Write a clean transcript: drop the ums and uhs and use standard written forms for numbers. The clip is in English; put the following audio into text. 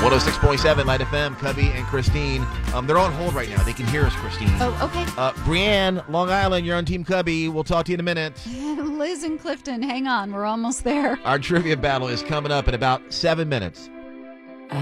106.7 Light FM, Cubby and Christine. They're on hold right now. They can hear us, Christine. Oh, okay. Brianne, Long Island, you're on Team Cubby. We'll talk to you in a minute. Liz and Clifton, hang on. We're almost there. Our trivia battle is coming up in about 7 minutes.